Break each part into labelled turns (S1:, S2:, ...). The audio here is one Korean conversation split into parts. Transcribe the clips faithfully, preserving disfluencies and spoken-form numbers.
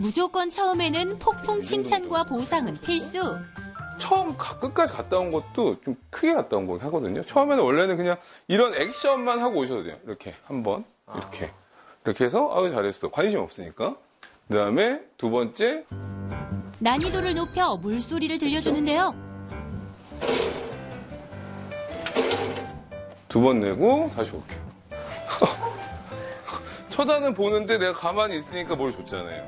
S1: 무조건 처음에는 폭풍 칭찬과 보상은 필수.
S2: 처음 가, 끝까지 갔다 온 것도 좀 크게 갔다 온 거긴 하거든요. 처음에는 원래는 그냥 이런 액션만 하고 오셔도 돼요. 이렇게 한 번, 이렇게. 이렇게 해서 아유 잘했어. 관심 없으니까. 그 다음에 두 번째.
S1: 난이도를 높여 물소리를 들려주는데요.
S2: 두 번 내고 다시 올게요. 쳐다는 보는데 내가 가만히 있으니까 뭘 줬잖아요.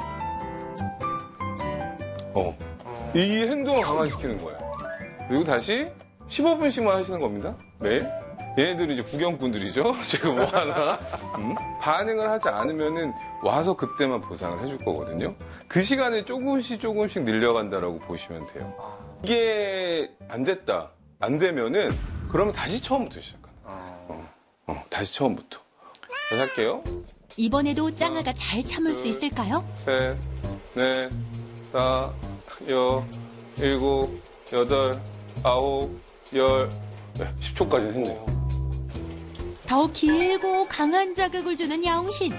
S2: 어. 이 행동을 강화시키는 거예요. 그리고 다시 십오 분씩만 하시는 겁니다. 매일. 얘네들은 이제 구경꾼들이죠. 제가 뭐 하나. 음? 반응을 하지 않으면은 와서 그때만 보상을 해줄 거거든요. 그 시간에 조금씩 조금씩 늘려간다라고 보시면 돼요. 이게 안 됐다. 안 되면은 그러면 다시 처음부터 시작하는 거예요. 어, 어, 다시 처음부터. 다시 할게요.
S1: 이번에도 짱아가 잘 참을 수 있을까요?
S2: 셋, 넷, 다, 여, 일곱, 여덟, 아홉, 열, 네, 십 초까지는 했네요.
S1: 더 길고 강한 자극을 주는 야옹신.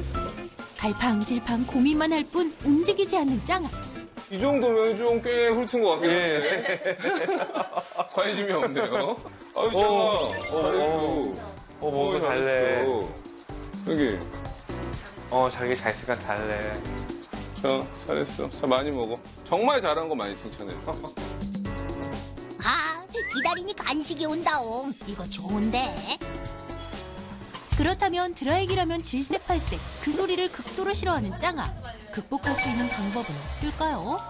S1: 갈팡질팡 고민만 할 뿐 움직이지 않는 짱아.
S2: 이 정도면 좀 꽤 훑은 것 같긴 한데 관심이 없네요. 아유, 짱아, 잘했어.
S3: 어, 뭔가 잘래.
S2: 여기.
S3: 어, 자기 잘 쓰니까 잘래.
S2: 자, 잘했어. 자, 많이 먹어. 정말 잘한 거 많이 칭찬해줘.
S4: 아, 기다리니 간식이 온다옹. 이거 좋은데.
S1: 그렇다면 드라이기라면 질색팔색 그 소리를 극도로 싫어하는 짱아. 극복할 수 있는 방법은 없을까요?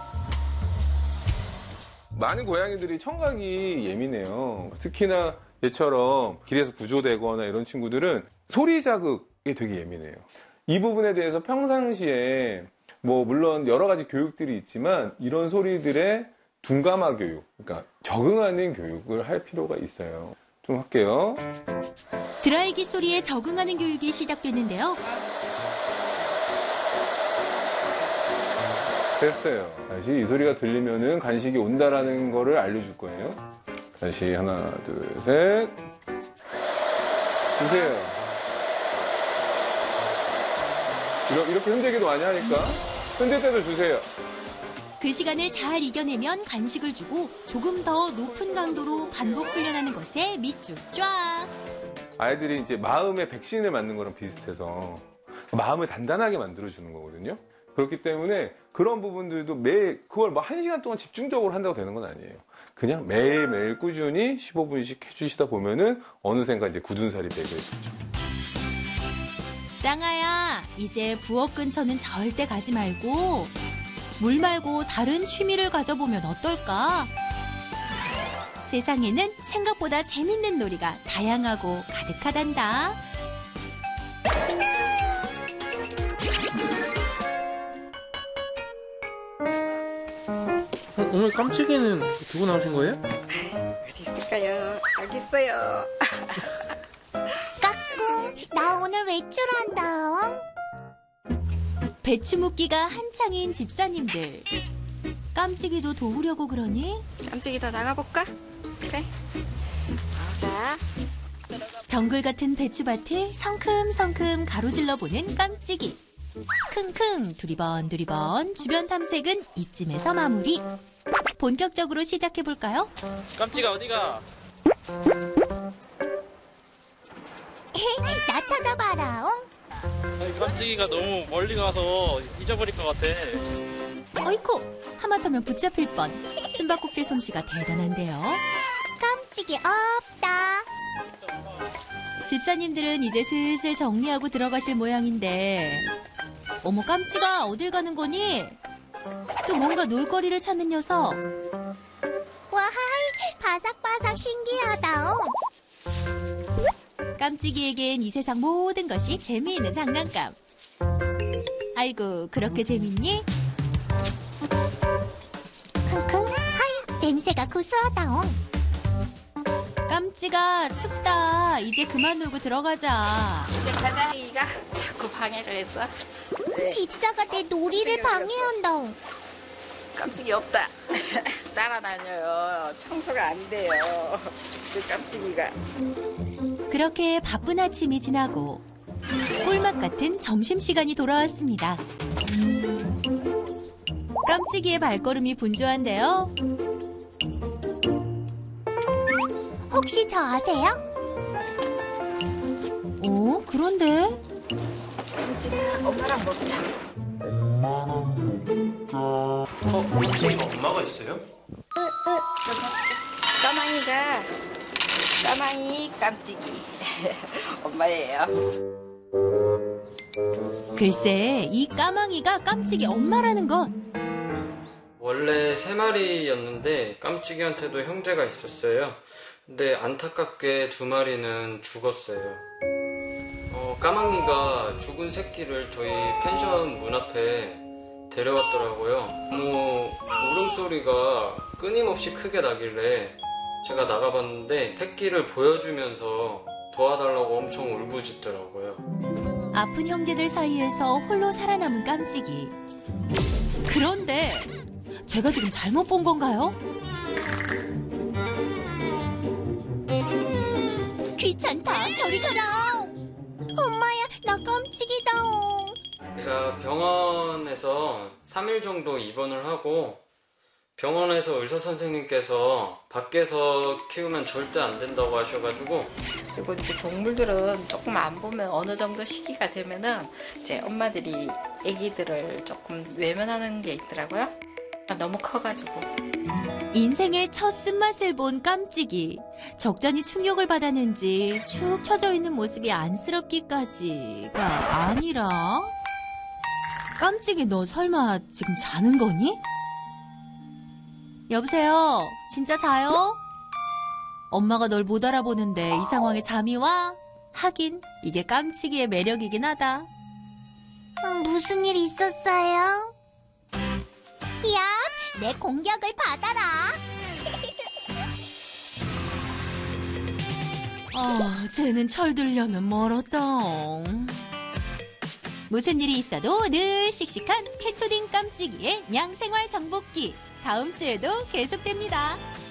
S2: 많은 고양이들이 청각이 예민해요. 특히나 얘처럼 길에서 구조되거나 이런 친구들은 소리 자극에 되게 예민해요. 이 부분에 대해서 평상시에 뭐 물론 여러 가지 교육들이 있지만 이런 소리들의 둔감화 교육, 그러니까 적응하는 교육을 할 필요가 있어요. 좀 할게요.
S1: 드라이기 소리에 적응하는 교육이 시작됐는데요.
S2: 됐어요. 다시 이 소리가 들리면은 간식이 온다라는 거를 알려줄 거예요. 다시 하나, 둘, 셋. 주세요. 이렇게 흔들기도 많이 하니까 흔들 때도 주세요.
S1: 그 시간을 잘 이겨내면 간식을 주고 조금 더 높은 강도로 반복 훈련하는 것에 밑줄 쫙.
S2: 아이들이 이제 마음의 백신을 맞는 거랑 비슷해서 마음을 단단하게 만들어주는 거거든요. 그렇기 때문에 그런 부분들도 매일 그걸 뭐 한 시간 동안 집중적으로 한다고 되는 건 아니에요. 그냥 매일매일 꾸준히 십오 분씩 해주시다 보면은 어느샌가 이제 굳은 살이 배게 되죠.
S1: 짱아야, 이제 부엌 근처는 절대 가지 말고 물 말고 다른 취미를 가져보면 어떨까? 세상에는 생각보다 재밌는 놀이가 다양하고 가득하단다.
S5: 어, 오늘 깜찍이는 두고 나오신 거예요?
S6: 어디 있을까요? 여기 있어요.
S4: 까꿍, 나 오늘 외출한다.
S1: 배추 묵기가 한창인 집사님들. 깜찍이도 도우려고 그러니?
S6: 깜찍이 더 나가볼까? 그래. 자.
S1: 정글 같은 배추밭을 성큼성큼 가로질러 보는 깜찍이. 킁킁 두리번 두리번 주변 탐색은 이쯤에서 마무리. 본격적으로 시작해볼까요?
S5: 깜찍아 어디가?
S4: 나 찾아봐라.
S5: 아니, 깜찍이가 너무 멀리 가서 잊어버릴 것 같아.
S1: 어이쿠, 하마터면 붙잡힐 뻔. 숨바꼭질 솜씨가 대단한데요.
S4: 깜찍이 없다.
S1: 집사님들은 이제 슬슬 정리하고 들어가실 모양인데, 어머, 깜찍아 어딜 가는 거니? 또 뭔가 놀거리를 찾는 녀석.
S4: 와하이, 바삭바삭 신기하다.
S1: 깜찍이에겐 이 세상 모든 것이 재미있는 장난감. 아이고, 그렇게 재밌니?
S4: 킁킁, 하이, 냄새가 구수하다.
S1: 깜찍아, 춥다. 이제 그만 놀고 들어가자.
S6: 이제 가자이가 자꾸 방해를 했어. 네.
S4: 집사가 내 놀이를 방해한다.
S6: 깜찍이 없다. 따라다녀요. 청소가 안 돼요. 그 깜찍이가.
S1: 그렇게 바쁜 아침이 지나고 꿀맛 같은 점심시간이 돌아왔습니다. 깜찍이의 발걸음이 분주한데요.
S4: 혹시 저 아세요?
S1: 어, 그런데
S6: 엄마랑 먹자.
S3: 어, 깜찍이가 엄마가 있어요?
S6: 까망이가 까망이 깜찍이 엄마예요.
S1: 글쎄 이 까망이가 깜찍이 엄마라는 것.
S7: 원래 세 마리였는데 깜찍이한테도 형제가 있었어요. 근데 안타깝게 두 마리는 죽었어요. 어, 까망이가 죽은 새끼를 저희 펜션 문 앞에 데려왔더라고요. 너무 울음소리가 끊임없이 크게 나길래 제가 나가봤는데 새끼를 보여주면서 도와달라고 엄청 울부짖더라고요.
S1: 아픈 형제들 사이에서 홀로 살아남은 깜찍이. 그런데 제가 지금 잘못 본 건가요?
S4: 귀찮다. 저리 가라. 엄마야, 나 깜찍이다옹.
S7: 제가 병원에서 삼 일 정도 입원을 하고 병원에서 의사 선생님께서 밖에서 키우면 절대 안 된다고 하셔가지고
S6: 그리고 이제 동물들은 조금 안 보면 어느 정도 시기가 되면은 이제 엄마들이 아기들을 조금 외면하는 게 있더라고요. 아, 너무 커가지고.
S1: 인생의 첫 쓴맛을 본 깜찍이. 적잖이 충격을 받았는지 축 처져 있는 모습이 안쓰럽기까지가 아니라 깜찍이 너 설마 지금 자는 거니? 여보세요? 진짜 자요? 엄마가 널 못 알아보는데 이 상황에 잠이 와? 하긴 이게 깜찍이의 매력이긴 하다.
S4: 음, 무슨 일 있었어요? 야, 내 공격을 받아라.
S1: 아, 쟤는 철들려면 멀었다. 무슨 일이 있어도 늘 씩씩한 캐초딩 깜찍이의 양생활 정복기. 다음 주에도 계속됩니다.